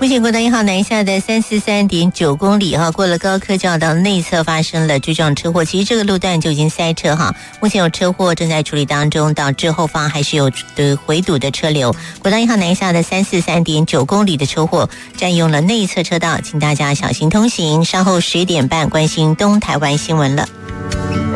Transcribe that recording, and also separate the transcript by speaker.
Speaker 1: 目前国道1号南下的343.9公里过了高科教道内侧发生了追撞车祸，其实这个路段就已经塞车目前有车祸正在处理当中，导致后方还是有回堵的车流。国道1号南下的343.9公里的车祸占用了内侧车道，请大家小心通行。稍后11点半关心东台湾新闻了。